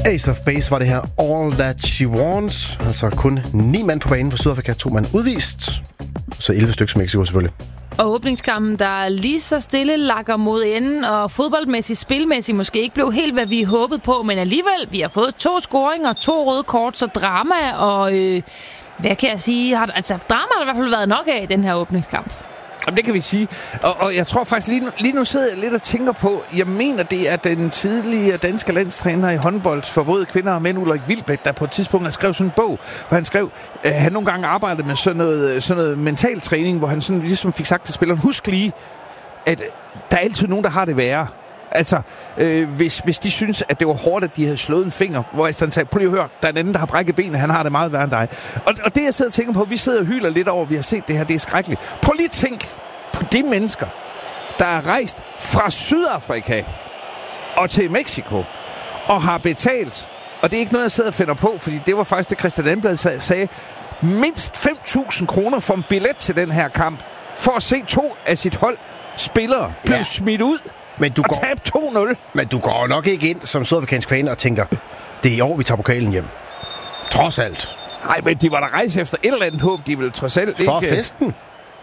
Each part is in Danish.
Ace of Base var det her All That She Wants. Altså kun 9 mand på banen for Sydafrika, 2 mand udvist. Så 11 stykker Mexico selvfølgelig. Og åbningskampen, der lige så stille lakker mod enden, og fodboldmæssigt, spilmæssigt måske ikke blev helt, hvad vi håbede på, men alligevel, vi har fået 2 scoringer, 2 røde kort, så drama, og hvad kan jeg sige? Altså, drama har der i hvert fald været nok af i den her åbningskamp. Jamen, det kan vi sige. Og jeg tror faktisk, lige nu sidder jeg lidt og tænker på, jeg mener, det er den tidligere danske landstræner i håndbold for både kvinder og mænd, Ulrik Wilbæk, der på et tidspunkt har skrevet sådan en bog, hvor han skrev, han nogle gange arbejdede med sådan noget mental træning, hvor han sådan ligesom fik sagt til spilleren, husk lige, at der er altid nogen, der har det værre. Altså, hvis de synes, at det var hårdt, at de havde slået en finger, hvor jeg sådan sagde, prøv lige at høre, der er en anden, der har brækket benet, han har det meget værre end dig. Og det, jeg sidder og tænker på, vi sidder og hyler lidt over, vi har set det her, det er skrækkeligt. Prøv lige at tænk på de mennesker, der er rejst fra Sydafrika og til Mexico, og har betalt, og det er ikke noget, jeg sidder og finder på, fordi det var faktisk det, Christian Danblad sagde, mindst 5.000 kroner for en billet til den her kamp, for at se 2 af sit hold spillere blive smidt ud. Men du tabt 2-0. Men du går nok ikke ind som sydafrikansk fan og tænker, det er i år, vi tager pokalen hjem. Trods alt. Nej, men de var der rejse efter et eller andet håb, de ville trods alt for ikke... festen.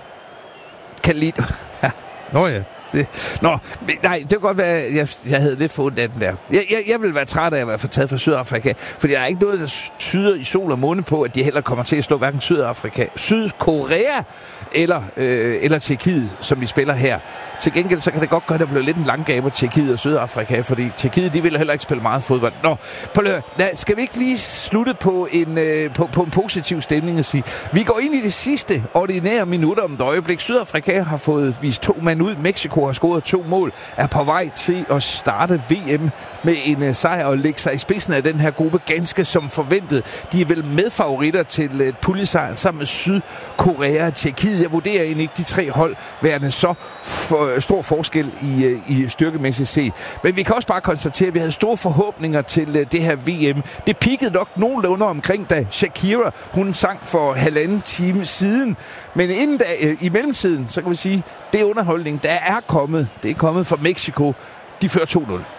Kan lide... Nå ja. Nej, det kan godt være, jeg havde lidt fundet af den der. Jeg vil være træt af at være taget fra Sydafrika, fordi der er ikke noget, der tyder i sol og måne på, at de heller kommer til at slå hverken Sydkorea eller Tjekkiet, som de spiller her. Til gengæld så kan det godt gøre, at der bliver lidt en langgabe Tjekkiet og Sydafrika, fordi Tjekkiet, de vil heller ikke spille meget fodbold. Nå, skal vi ikke lige slutte på en positiv stemning og sige, vi går ind i det sidste ordinære minutter om et øjeblik. Sydafrika har fået vist 2 mand ud. Mexico har scoret 2 mål, er på vej til at starte VM med en sejr og lægge sig i spidsen af den her gruppe ganske som forventet. De er vel medfavoritter til puljesejren sammen med Sydkorea og Tjekkiet. Jeg vurderer egentlig ikke de 3 hold værende så stor forskel i styrkemæssigt set. Men vi kan også bare konstatere, at vi havde store forhåbninger til det her VM. Det peakede nok nogenlunde omkring, da Shakira, hun sang for 1,5 time siden. Men inden i mellemtiden, så kan vi sige, det underholdning, der er kommet, det er kommet fra Mexico. De fører 2-0.